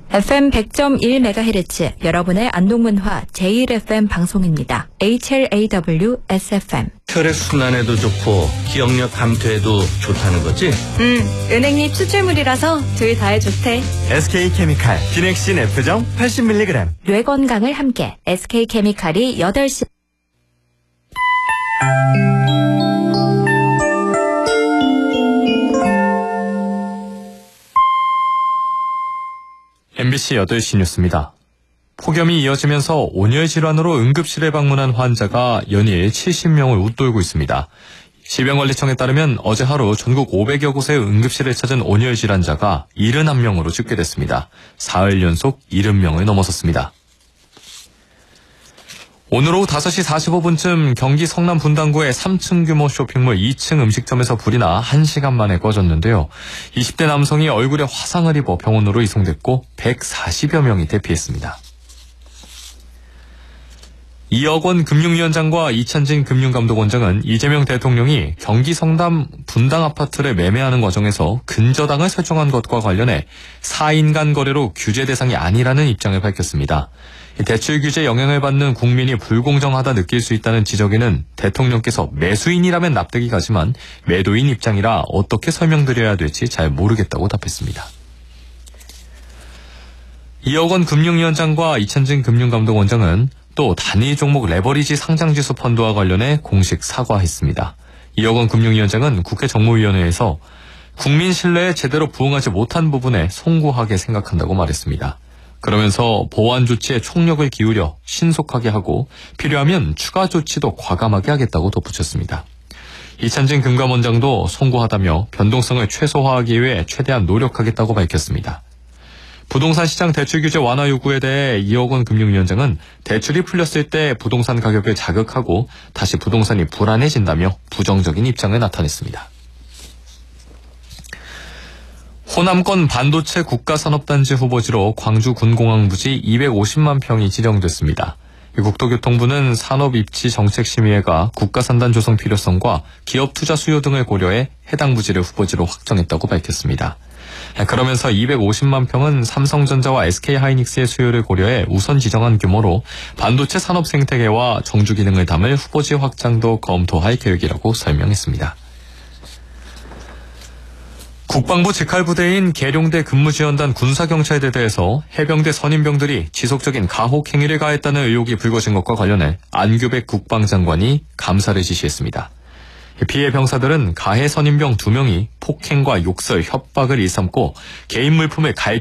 FM 100.1MHz 여러분의 안동문화 제1FM 방송입니다. HLAW-SFM. 혈액 순환에도 좋고 기억력 감퇴에도 좋다는 거지? 은행잎 추출물이라서 둘 다에 좋대. SK케미칼 비넥신 F정 80mg. 뇌 건강을 함께 SK케미칼이 8시. MBC 8시 뉴스입니다. 폭염이 이어지면서 온열 질환으로 응급실에 방문한 환자가 연일 70명을 웃돌고 있습니다. 질병관리청에 따르면 어제 하루 전국 500여 곳의 응급실을 찾은 온열 질환자가 71명으로 집계됐습니다. 사흘 연속 70명을 넘어섰습니다. 오늘 오후 5시 45분쯤 경기 성남 분당구의 3층 규모 쇼핑몰 2층 음식점에서 불이 나 1시간 만에 꺼졌는데요. 20대 남성이 얼굴에 화상을 입어 병원으로 이송됐고 140여 명이 대피했습니다. 2억 원 금융위원장과 이찬진 금융감독원장은 이재명 대통령이 경기 성남 분당 아파트를 매매하는 과정에서 근저당을 설정한 것과 관련해 4인 간 거래로 규제 대상이 아니라는 입장을 밝혔습니다. 대출 규제 영향을 받는 국민이 불공정하다 느낄 수 있다는 지적에는 대통령께서 매수인이라면 납득이 가지만 매도인 입장이라 어떻게 설명드려야 될지 잘 모르겠다고 답했습니다. 2억 원 금융위원장과 이찬진 금융감독원장은 또 단일 종목 레버리지 상장지수 펀드와 관련해 공식 사과했습니다. 2억 원 금융위원장은 국회 정무위원회에서 국민 신뢰에 제대로 부응하지 못한 부분에 송구하게 생각한다고 말했습니다. 그러면서 보완 조치에 총력을 기울여 신속하게 하고 필요하면 추가 조치도 과감하게 하겠다고 덧붙였습니다. 이찬진 금감원장도 송구하다며 변동성을 최소화하기 위해 최대한 노력하겠다고 밝혔습니다. 부동산 시장 대출 규제 완화 요구에 대해 2억 원 금융위원장은 대출이 풀렸을 때 부동산 가격을 자극하고 다시 부동산이 불안해진다며 부정적인 입장을 나타냈습니다. 호남권 반도체 국가산업단지 후보지로 광주 군공항 부지 250만 평이 지정됐습니다. 국토교통부는 산업입지정책심의회가 국가산단 조성 필요성과 기업 투자 수요 등을 고려해 해당 부지를 후보지로 확정했다고 밝혔습니다. 그러면서 250만 평은 삼성전자와 SK하이닉스의 수요를 고려해 우선 지정한 규모로 반도체 산업 생태계와 정주 기능을 담을 후보지 확장도 검토할 계획이라고 설명했습니다. 국방부 직할부대인 계룡대 근무지원단 군사경찰대대에서 해병대 선임병들이 지속적인 가혹 행위를 가했다는 의혹이 불거진 것과 관련해 안규백 국방장관이 감사를 지시했습니다. 피해 병사들은 가해 선임병 2명이 폭행과 욕설, 협박을 일삼고 개인 물품을